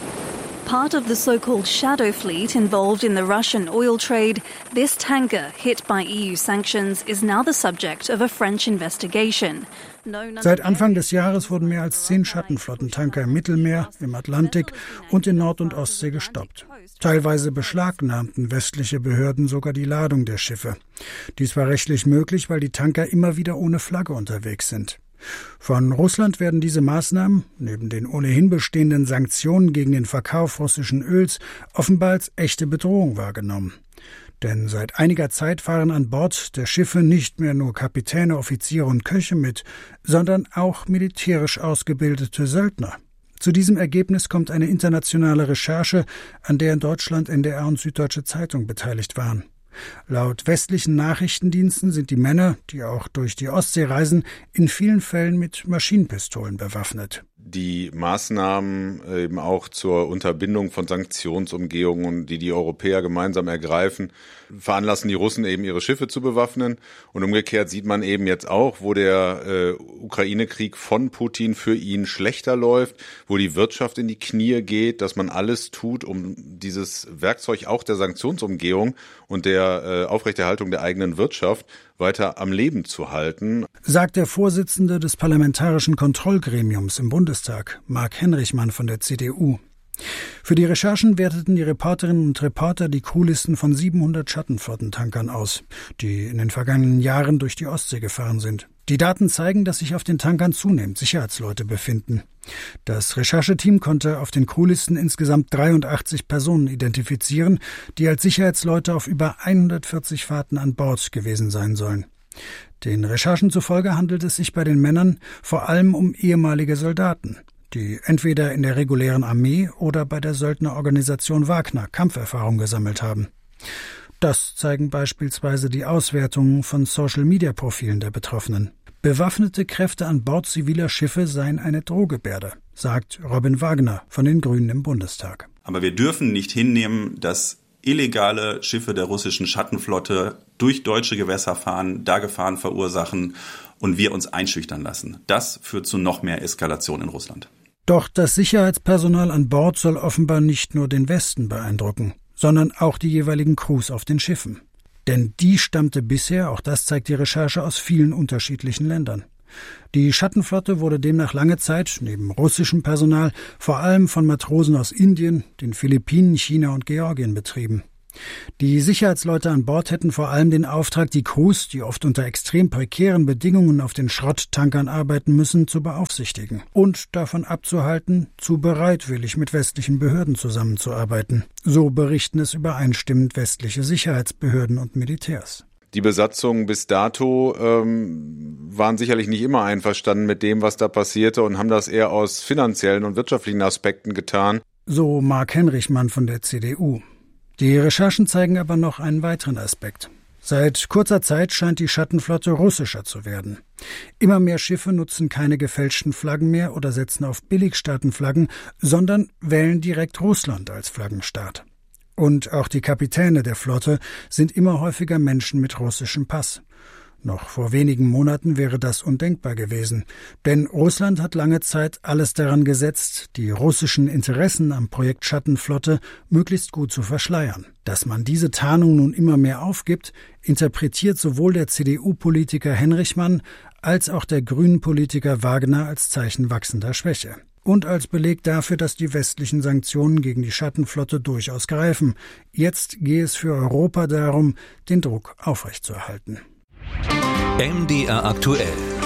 Part of the so-called shadow fleet involved in the Russian oil trade, this tanker, hit by EU sanctions, is now the subject of a French investigation. Seit Anfang des Jahres wurden mehr als 10 Schattenflottentanker im Mittelmeer, im Atlantik und in Nord- und Ostsee gestoppt. Teilweise beschlagnahmten westliche Behörden sogar die Ladung der Schiffe. Dies war rechtlich möglich, weil die Tanker immer wieder ohne Flagge unterwegs sind. Von Russland werden diese Maßnahmen, neben den ohnehin bestehenden Sanktionen gegen den Verkauf russischen Öls, offenbar als echte Bedrohung wahrgenommen. Denn seit einiger Zeit fahren an Bord der Schiffe nicht mehr nur Kapitäne, Offiziere und Köche mit, sondern auch militärisch ausgebildete Söldner. Zu diesem Ergebnis kommt eine internationale Recherche, an der in Deutschland NDR und Süddeutsche Zeitung beteiligt waren. Laut westlichen Nachrichtendiensten sind die Männer, die auch durch die Ostsee reisen, in vielen Fällen mit Maschinenpistolen bewaffnet. Die Maßnahmen eben auch zur Unterbindung von Sanktionsumgehungen, die die Europäer gemeinsam ergreifen, veranlassen die Russen eben ihre Schiffe zu bewaffnen. Und umgekehrt sieht man eben jetzt auch, wo der Ukraine-Krieg von Putin für ihn schlechter läuft, wo die Wirtschaft in die Knie geht, dass man alles tut, um dieses Werkzeug auch der Sanktionsumgehung und der Aufrechterhaltung der eigenen Wirtschaft weiter am Leben zu halten. Sagt der Vorsitzende des Parlamentarischen Kontrollgremiums im Bundestag, Marc Henrichmann von der CDU. Für die Recherchen werteten die Reporterinnen und Reporter die Crewlisten von 700 Schattenflottentankern aus, die in den vergangenen Jahren durch die Ostsee gefahren sind. Die Daten zeigen, dass sich auf den Tankern zunehmend Sicherheitsleute befinden. Das Rechercheteam konnte auf den Crewlisten insgesamt 83 Personen identifizieren, die als Sicherheitsleute auf über 140 Fahrten an Bord gewesen sein sollen. Den Recherchen zufolge handelt es sich bei den Männern vor allem um ehemalige Soldaten, die entweder in der regulären Armee oder bei der Söldnerorganisation Wagner Kampferfahrung gesammelt haben. Das zeigen beispielsweise die Auswertungen von Social-Media-Profilen der Betroffenen. Bewaffnete Kräfte an Bord ziviler Schiffe seien eine Drohgebärde, sagt Robin Wagner von den Grünen im Bundestag. Aber wir dürfen nicht hinnehmen, dass illegale Schiffe der russischen Schattenflotte durch deutsche Gewässer fahren, da Gefahren verursachen und wir uns einschüchtern lassen. Das führt zu noch mehr Eskalation in Russland. Doch das Sicherheitspersonal an Bord soll offenbar nicht nur den Westen beeindrucken, sondern auch die jeweiligen Crews auf den Schiffen. Denn die stammte bisher, auch das zeigt die Recherche, aus vielen unterschiedlichen Ländern. Die Schattenflotte wurde demnach lange Zeit, neben russischem Personal, vor allem von Matrosen aus Indien, den Philippinen, China und Georgien betrieben. Die Sicherheitsleute an Bord hätten vor allem den Auftrag, die Crews, die oft unter extrem prekären Bedingungen auf den Schrotttankern arbeiten müssen, zu beaufsichtigen und davon abzuhalten, zu bereitwillig mit westlichen Behörden zusammenzuarbeiten. So berichten es übereinstimmend westliche Sicherheitsbehörden und Militärs. Die Besatzungen bis dato waren sicherlich nicht immer einverstanden mit dem, was da passierte und haben das eher aus finanziellen und wirtschaftlichen Aspekten getan. So Mark Henrichmann von der CDU. Die Recherchen zeigen aber noch einen weiteren Aspekt. Seit kurzer Zeit scheint die Schattenflotte russischer zu werden. Immer mehr Schiffe nutzen keine gefälschten Flaggen mehr oder setzen auf Billigstaatenflaggen, sondern wählen direkt Russland als Flaggenstaat. Und auch die Kapitäne der Flotte sind immer häufiger Menschen mit russischem Pass. Noch vor wenigen Monaten wäre das undenkbar gewesen, denn Russland hat lange Zeit alles daran gesetzt, die russischen Interessen am Projekt Schattenflotte möglichst gut zu verschleiern. Dass man diese Tarnung nun immer mehr aufgibt, interpretiert sowohl der CDU-Politiker Henrichmann als auch der Grünen-Politiker Wagner als Zeichen wachsender Schwäche. Und als Beleg dafür, dass die westlichen Sanktionen gegen die Schattenflotte durchaus greifen. Jetzt gehe es für Europa darum, den Druck aufrechtzuerhalten. MDR aktuell.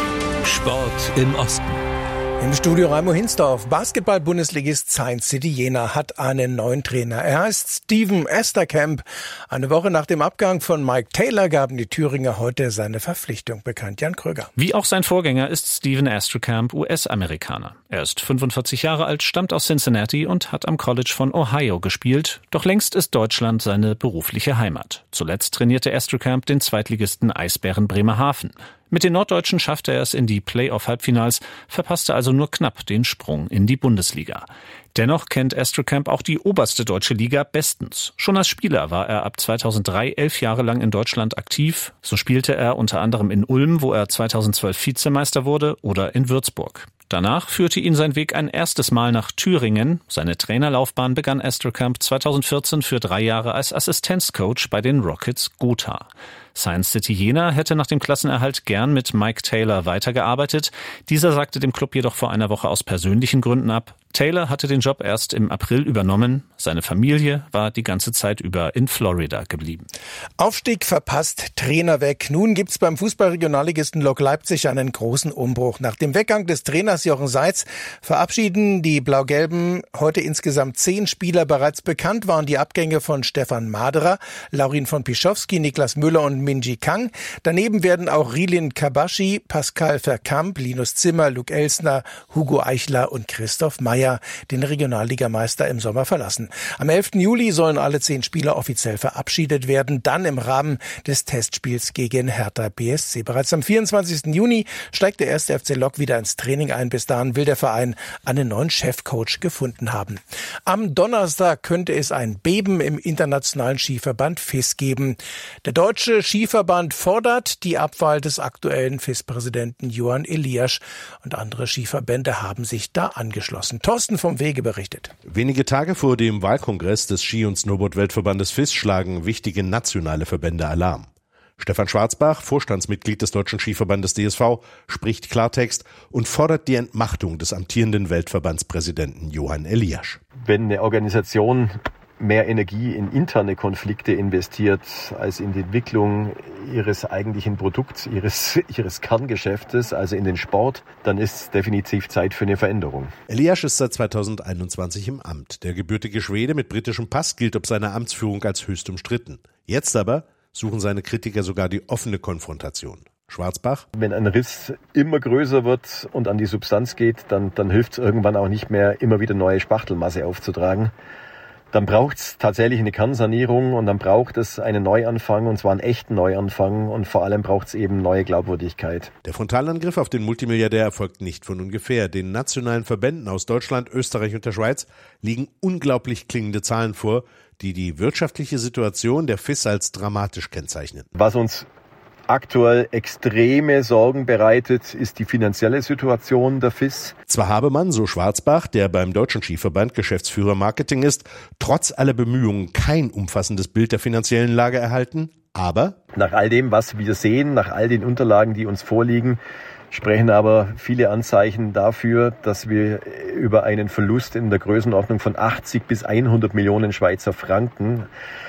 Sport im Osten. Im Studio Raimo Hinsdorf. Basketball-Bundesligist Science City Jena hat einen neuen Trainer. Er heißt Steven Esterkamp. Eine Woche nach dem Abgang von Mike Taylor gaben die Thüringer heute seine Verpflichtung bekannt. Jan Kröger. Wie auch sein Vorgänger ist Steven Esterkamp US-Amerikaner. Er ist 45 Jahre alt, stammt aus Cincinnati und hat am College von Ohio gespielt. Doch längst ist Deutschland seine berufliche Heimat. Zuletzt trainierte Esterkamp den Zweitligisten Eisbären Bremerhaven. Mit den Norddeutschen schaffte er es in die Playoff-Halbfinals, verpasste also nur knapp den Sprung in die Bundesliga. Dennoch kennt Esterkamp auch die oberste deutsche Liga bestens. Schon als Spieler war er ab 2003 11 Jahre lang in Deutschland aktiv. So spielte er unter anderem in Ulm, wo er 2012 Vizemeister wurde, oder in Würzburg. Danach führte ihn sein Weg ein erstes Mal nach Thüringen. Seine Trainerlaufbahn begann Esterkamp 2014 für 3 Jahre als Assistenzcoach bei den Rockets Gotha. Science City Jena hätte nach dem Klassenerhalt gern mit Mike Taylor weitergearbeitet. Dieser sagte dem Club jedoch vor einer Woche aus persönlichen Gründen ab. Taylor hatte den Job erst im April übernommen. Seine Familie war die ganze Zeit über in Florida geblieben. Aufstieg verpasst, Trainer weg. Nun gibt's beim Fußballregionalligisten Lok Leipzig einen großen Umbruch. Nach dem Weggang des Trainers Jochen Seitz verabschieden die Blau-Gelben heute insgesamt 10 Spieler. Bereits bekannt waren die Abgänge von Stefan Maderer, Laurin von Pischowski, Niklas Müller und Minji Kang. Daneben werden auch Rilin Kabashi, Pascal Verkamp, Linus Zimmer, Luke Elsner, Hugo Eichler und Christoph Meyer den Regionalligameister im Sommer verlassen. Am 11. Juli sollen alle 10 Spieler offiziell verabschiedet werden, dann im Rahmen des Testspiels gegen Hertha BSC. Bereits am 24. Juni steigt der 1. FC Lok wieder ins Training ein. Bis dahin will der Verein einen neuen Chefcoach gefunden haben. Am Donnerstag könnte es ein Beben im internationalen Skiverband FIS geben. Der Deutsche Skiverband fordert die Abwahl des aktuellen FIS-Präsidenten Johann Eliasch und andere Skiverbände haben sich da angeschlossen. Thorsten vom Wege berichtet. Wenige Tage vor dem Wahlkongress des Ski- und Snowboard-Weltverbandes FIS schlagen wichtige nationale Verbände Alarm. Stefan Schwarzbach, Vorstandsmitglied des Deutschen Skiverbandes DSV, spricht Klartext und fordert die Entmachtung des amtierenden Weltverbandspräsidenten Johann Eliasch. Wenn eine Organisation mehr Energie in interne Konflikte investiert als in die Entwicklung ihres eigentlichen Produkts, ihres Kerngeschäftes, also in den Sport, dann ist definitiv Zeit für eine Veränderung. Eliasch ist seit 2021 im Amt. Der gebürtige Schwede mit britischem Pass gilt ob seiner Amtsführung als höchst umstritten. Jetzt aber suchen seine Kritiker sogar die offene Konfrontation. Schwarzbach. Wenn ein Riss immer größer wird und an die Substanz geht, dann hilft es irgendwann auch nicht mehr, immer wieder neue Spachtelmasse aufzutragen. Dann braucht es tatsächlich eine Kernsanierung und dann braucht es einen Neuanfang, und zwar einen echten Neuanfang, und vor allem braucht es eben neue Glaubwürdigkeit. Der Frontalangriff auf den Multimilliardär erfolgt nicht von ungefähr. Den nationalen Verbänden aus Deutschland, Österreich und der Schweiz liegen unglaublich klingende Zahlen vor, die die wirtschaftliche Situation der FIS als dramatisch kennzeichnen. Was uns aktuell extreme Sorgen bereitet, ist die finanzielle Situation der FIS. Zwar habe man, so Schwarzbach, der beim Deutschen Skiverband Geschäftsführer Marketing ist, trotz aller Bemühungen kein umfassendes Bild der finanziellen Lage erhalten, aber nach all dem, was wir sehen, nach all den Unterlagen, die uns vorliegen, sprechen aber viele Anzeichen dafür, dass wir über einen Verlust in der Größenordnung von 80 bis 100 Millionen Schweizer Franken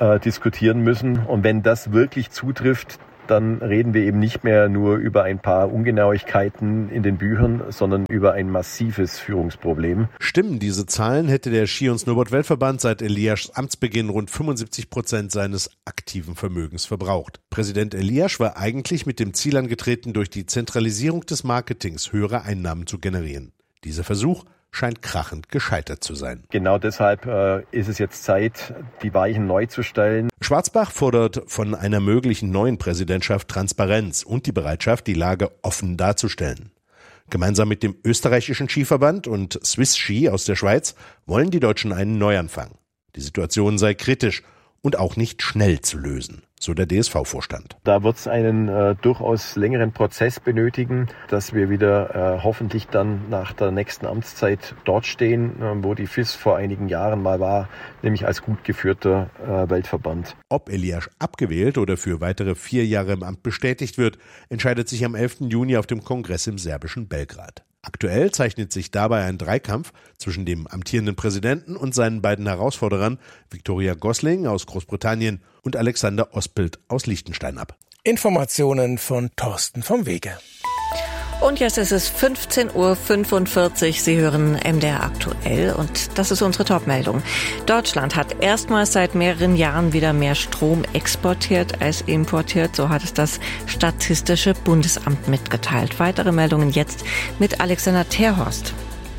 diskutieren müssen. Und wenn das wirklich zutrifft, dann reden wir eben nicht mehr nur über ein paar Ungenauigkeiten in den Büchern, sondern über ein massives Führungsproblem. Stimmen diese Zahlen, hätte der Ski- und Snowboard-Weltverband seit Eliaschs Amtsbeginn rund 75% seines aktiven Vermögens verbraucht. Präsident Eliasch war eigentlich mit dem Ziel angetreten, durch die Zentralisierung des Marketings höhere Einnahmen zu generieren. Dieser Versuch scheint krachend gescheitert zu sein. Genau deshalb ist es jetzt Zeit, die Weichen neu zu stellen. Schwarzbach fordert von einer möglichen neuen Präsidentschaft Transparenz und die Bereitschaft, die Lage offen darzustellen. Gemeinsam mit dem österreichischen Skiverband und Swiss Ski aus der Schweiz wollen die Deutschen einen Neuanfang. Die Situation sei kritisch und auch nicht schnell zu lösen, so der DSV-Vorstand. Da wird es einen durchaus längeren Prozess benötigen, dass wir wieder hoffentlich dann nach der nächsten Amtszeit dort stehen, wo die FIS vor einigen Jahren mal war, nämlich als gut geführter Weltverband. Ob Eliasch abgewählt oder für weitere 4 Jahre im Amt bestätigt wird, entscheidet sich am 11. Juni auf dem Kongress im serbischen Belgrad. Aktuell zeichnet sich dabei ein Dreikampf zwischen dem amtierenden Präsidenten und seinen beiden Herausforderern Victoria Gosling aus Großbritannien und Alexander Ospelt aus Liechtenstein ab. Informationen von Thorsten vom Wege. Und jetzt ist es 15:45 Uhr. Sie hören MDR aktuell und das ist unsere Topmeldung. Deutschland hat erstmals seit mehreren Jahren wieder mehr Strom exportiert als importiert. So hat es das Statistische Bundesamt mitgeteilt. Weitere Meldungen jetzt mit Alexander Terhorst.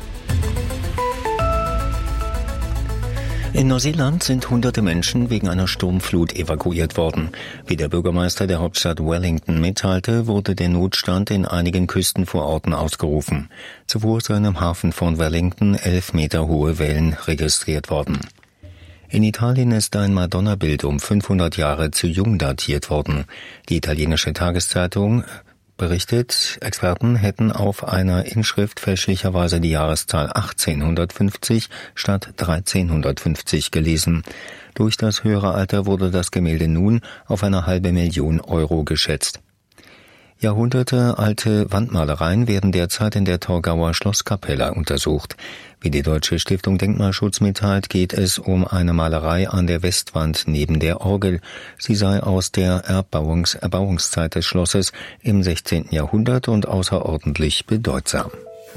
In Neuseeland sind hunderte Menschen wegen einer Sturmflut evakuiert worden. Wie der Bürgermeister der Hauptstadt Wellington mitteilte, wurde der Notstand in einigen Küstenvororten ausgerufen. Zuvor seien im Hafen von Wellington 11 Meter hohe Wellen registriert worden. In Italien ist ein Madonna-Bild um 500 Jahre zu jung datiert worden. Die italienische Tageszeitung berichtet, Experten hätten auf einer Inschrift fälschlicherweise die Jahreszahl 1850 statt 1350 gelesen. Durch das höhere Alter wurde das Gemälde nun auf eine $500.000 Euro geschätzt. Jahrhundertealte Wandmalereien werden derzeit in der Torgauer Schlosskapelle untersucht. Wie die Deutsche Stiftung Denkmalschutz mitteilt, geht es um eine Malerei an der Westwand neben der Orgel. Sie sei aus der Erbauungszeit des Schlosses im 16. Jahrhundert und außerordentlich bedeutsam.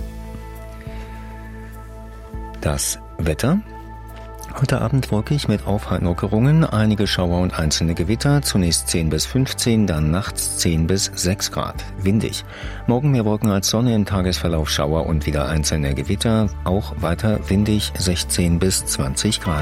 Das Wetter. Heute Abend wolkig mit Auflockerungen, einige Schauer und einzelne Gewitter, zunächst 10 bis 15, dann nachts 10 bis 6 Grad. Windig. Morgen mehr Wolken als Sonne, im Tagesverlauf Schauer und wieder einzelne Gewitter, auch weiter windig 16 bis 20 Grad.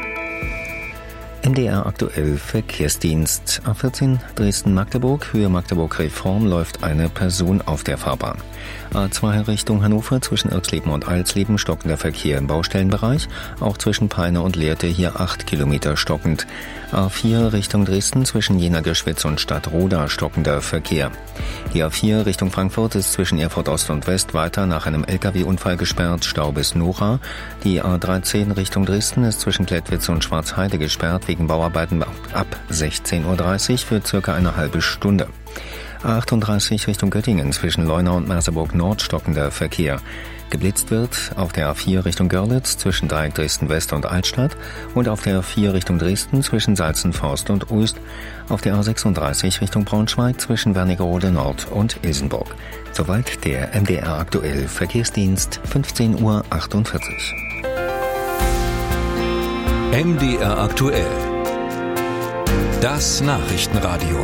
MDR aktuell Verkehrsdienst. A14 Dresden-Magdeburg, Höhe Magdeburg-Reform läuft eine Person auf der Fahrbahn. A2 Richtung Hannover zwischen Irxleben und Alsleben stockender Verkehr im Baustellenbereich, auch zwischen Peine und Lehrte hier 8 Kilometer stockend. A4 Richtung Dresden zwischen Jena-Geschwitz und Stadtroda stockender Verkehr. Die A4 Richtung Frankfurt ist zwischen Erfurt Ost und West weiter nach einem LKW-Unfall gesperrt, Stau bis Nora. Die A13 Richtung Dresden ist zwischen Klettwitz und Schwarzheide gesperrt wegen Bauarbeiten ab 16:30 Uhr für circa eine halbe Stunde. A38 Richtung Göttingen zwischen Leuna und Merseburg Nord stockender Verkehr. Geblitzt wird auf der A4 Richtung Görlitz zwischen Dreieck Dresden-West und Altstadt und auf der A4 Richtung Dresden zwischen Salzenforst und Oest, auf der A36 Richtung Braunschweig zwischen Wernigerode Nord und Ilsenburg. Soweit der MDR aktuell Verkehrsdienst 15:48 Uhr. MDR aktuell. Das Nachrichtenradio.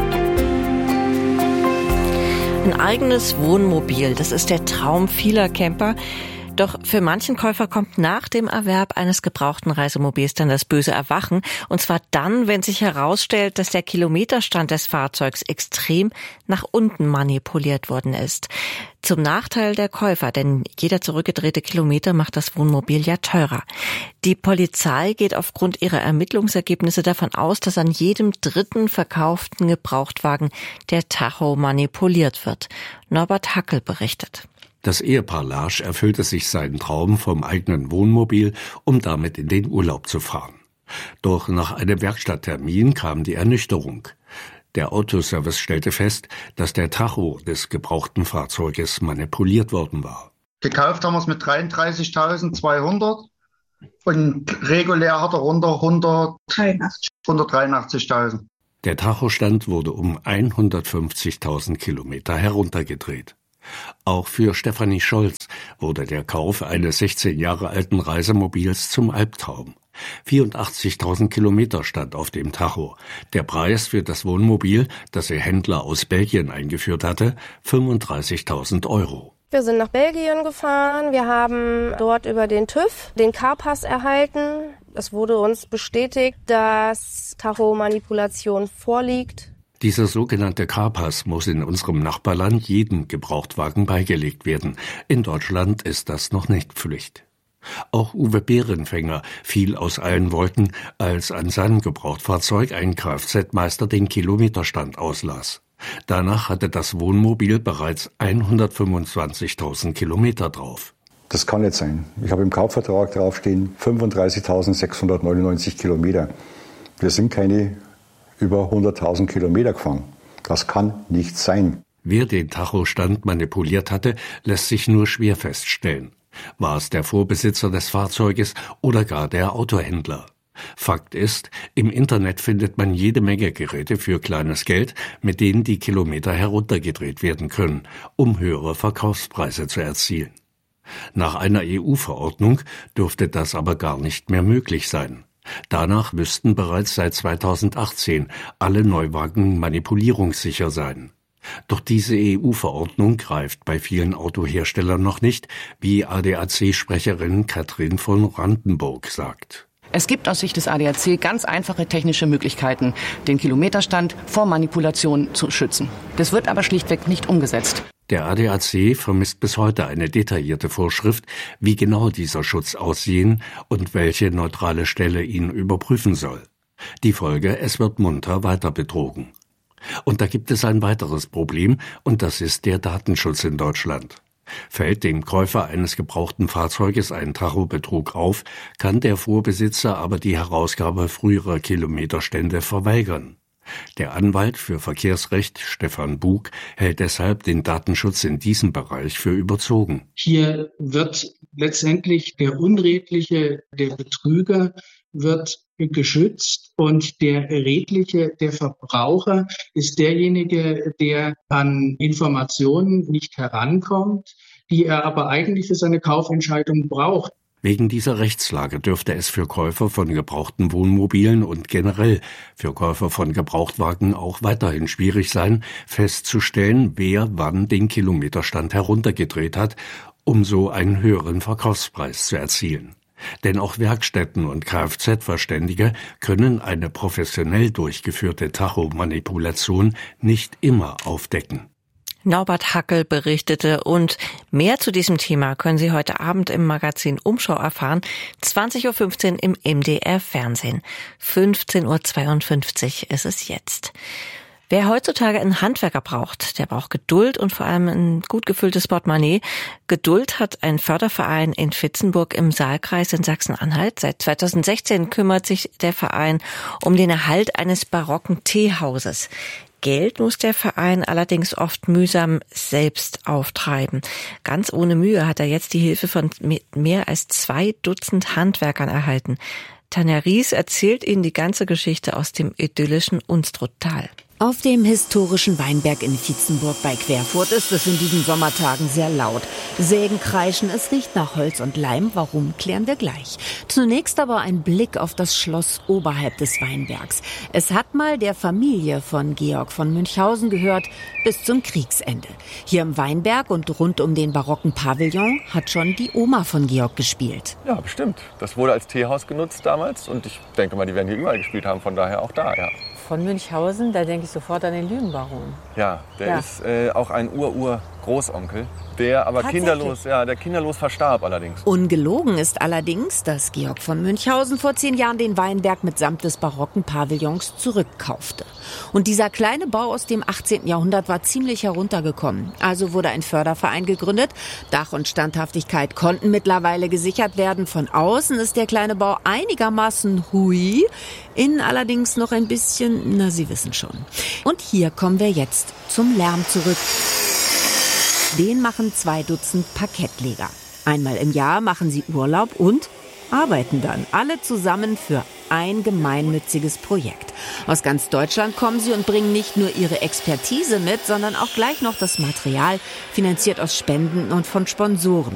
Ein eigenes Wohnmobil, das ist der Traum vieler Camper. Doch für manchen Käufer kommt nach dem Erwerb eines gebrauchten Reisemobils dann das böse Erwachen. Und zwar dann, wenn sich herausstellt, dass der Kilometerstand des Fahrzeugs extrem nach unten manipuliert worden ist. Zum Nachteil der Käufer, denn jeder zurückgedrehte Kilometer macht das Wohnmobil ja teurer. Die Polizei geht aufgrund ihrer Ermittlungsergebnisse davon aus, dass an jedem dritten verkauften Gebrauchtwagen der Tacho manipuliert wird. Norbert Hackel berichtet. Das Ehepaar Larsch erfüllte sich seinen Traum vom eigenen Wohnmobil, um damit in den Urlaub zu fahren. Doch nach einem Werkstatttermin kam die Ernüchterung. Der Autoservice stellte fest, dass der Tacho des gebrauchten Fahrzeuges manipuliert worden war. Gekauft haben wir es mit 33.200 Und regulär hat er runter 183.000. Der Tachostand wurde um 150.000 Kilometer heruntergedreht. Auch für Stefanie Scholz wurde der Kauf eines 16 Jahre alten Reisemobils zum Albtraum. 84.000 Kilometer stand auf dem Tacho. Der Preis für das Wohnmobil, das ihr Händler aus Belgien eingeführt hatte, 35.000 Euro. Wir sind nach Belgien gefahren. Wir haben dort über den TÜV den Carpass erhalten. Es wurde uns bestätigt, dass Tachomanipulation vorliegt. Dieser sogenannte Carpass muss in unserem Nachbarland jedem Gebrauchtwagen beigelegt werden. In Deutschland ist das noch nicht Pflicht. Auch Uwe Behrenfänger fiel aus allen Wolken, als an seinem Gebrauchtfahrzeug ein Kfz-Meister den Kilometerstand auslas. Danach hatte das Wohnmobil bereits 125.000 Kilometer drauf. Das kann nicht sein. Ich habe im Kaufvertrag draufstehen 35.699 Kilometer. Wir sind keine über 100.000 Kilometer gefahren. Das kann nicht sein. Wer den Tachostand manipuliert hatte, lässt sich nur schwer feststellen. War es der Vorbesitzer des Fahrzeuges oder gar der Autohändler? Fakt ist, im Internet findet man jede Menge Geräte für kleines Geld, mit denen die Kilometer heruntergedreht werden können, um höhere Verkaufspreise zu erzielen. Nach einer EU-Verordnung dürfte das aber gar nicht mehr möglich sein. Danach müssten bereits seit 2018 alle Neuwagen manipulierungssicher sein. Doch diese EU-Verordnung greift bei vielen Autoherstellern noch nicht, wie ADAC-Sprecherin Katrin von Randenburg sagt. Es gibt aus Sicht des ADAC ganz einfache technische Möglichkeiten, den Kilometerstand vor Manipulation zu schützen. Das wird aber schlichtweg nicht umgesetzt. Der ADAC vermisst bis heute eine detaillierte Vorschrift, wie genau dieser Schutz aussehen und welche neutrale Stelle ihn überprüfen soll. Die Folge: es wird munter weiter betrogen. Und da gibt es ein weiteres Problem, und das ist der Datenschutz in Deutschland. Fällt dem Käufer eines gebrauchten Fahrzeuges ein Tachobetrug auf, kann der Vorbesitzer aber die Herausgabe früherer Kilometerstände verweigern. Der Anwalt für Verkehrsrecht, Stefan Bug, hält deshalb den Datenschutz in diesem Bereich für überzogen. Hier wird letztendlich der Unredliche, der Betrüger, wird geschützt, und der Redliche, der Verbraucher, ist derjenige, der an Informationen nicht herankommt, die er aber eigentlich für seine Kaufentscheidung braucht. Wegen dieser Rechtslage dürfte es für Käufer von gebrauchten Wohnmobilen und generell für Käufer von Gebrauchtwagen auch weiterhin schwierig sein, festzustellen, wer wann den Kilometerstand heruntergedreht hat, um so einen höheren Verkaufspreis zu erzielen. Denn auch Werkstätten und Kfz-Verständige können eine professionell durchgeführte Tachomanipulation nicht immer aufdecken. Norbert Hackel berichtete, und mehr zu diesem Thema können Sie heute Abend im Magazin Umschau erfahren, 20.15 Uhr im MDR Fernsehen. 15.52 Uhr ist es jetzt. Wer heutzutage einen Handwerker braucht, der braucht Geduld und vor allem ein gut gefülltes Portemonnaie. Geduld hat ein Förderverein in Vitzenburg im Saalkreis in Sachsen-Anhalt. Seit 2016 kümmert sich der Verein um den Erhalt eines barocken Teehauses. Geld muss der Verein allerdings oft mühsam selbst auftreiben. Ganz ohne Mühe hat er jetzt die Hilfe von mehr als 2 Dutzend Handwerkern erhalten. Tanja Ries erzählt Ihnen die ganze Geschichte aus dem idyllischen Unstruttal. Auf dem historischen Weinberg in Vitzenburg bei Querfurt ist es in diesen Sommertagen sehr laut. Sägen kreischen, es riecht nach Holz und Leim. Warum, klären wir gleich. Zunächst aber ein Blick auf das Schloss oberhalb des Weinbergs. Es hat mal der Familie von Georg von Münchhausen gehört, bis zum Kriegsende. Hier im Weinberg und rund um den barocken Pavillon hat schon die Oma von Georg gespielt. Ja, bestimmt. Das wurde als Teehaus genutzt damals, und ich denke mal, die werden hier überall gespielt haben, von daher auch da, ja. Von Münchhausen, da denke ich sofort an den Lügenbaron. Ja, der ist auch ein Ur-Ur-Großonkel, der aber kinderlos verstarb allerdings. Ungelogen ist allerdings, dass Georg von Münchhausen vor 10 Jahren den Weinberg mitsamt des barocken Pavillons zurückkaufte. Und dieser kleine Bau aus dem 18. Jahrhundert war ziemlich heruntergekommen. Also wurde ein Förderverein gegründet. Dach und Standhaftigkeit konnten mittlerweile gesichert werden. Von außen ist der kleine Bau einigermaßen hui, innen allerdings noch ein bisschen, na, Sie wissen schon. Und hier kommen wir jetzt zum Lärm zurück. Den machen 2 Dutzend Parkettleger. Einmal im Jahr machen sie Urlaub und arbeiten dann alle zusammen für ein gemeinnütziges Projekt. Aus ganz Deutschland kommen sie und bringen nicht nur ihre Expertise mit, sondern auch gleich noch das Material, finanziert aus Spenden und von Sponsoren.